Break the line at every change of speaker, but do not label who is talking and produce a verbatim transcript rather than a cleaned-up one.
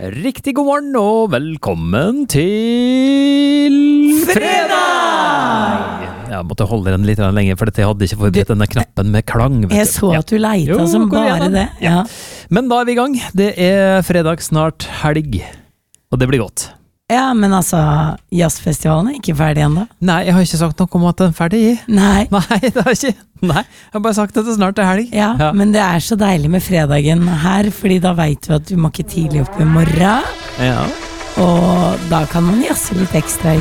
Riktig god morgen og velkommen til fredag! Jeg måtte holde den litt lenge, for jeg hadde ikke forberedt denne knappen med klang.
Jeg så at du leita jo, som bare det. Ja.
Men da er vi i gang. Det er fredag, snart helg, og det blir godt.
Ja, men altså, jazzfestivalen er ikke ferdig ennå.
Nei, jeg har ikke sagt noe om at den er ferdig.
Nei.
Nei, det har jeg ikke. Nei, jeg har bare sagt at det snart er helg.
Ja, ja, men det er så deilig med fredagen her, fordi da vet du at du må ikke tidlig opp i morgen.
Ja.
Og da kan man jazze litt ekstra,